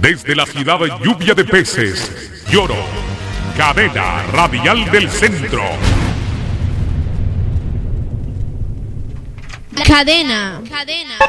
Desde la ciudad de Lluvia de Peces, Lloro, cadena radial del centro. Cadena.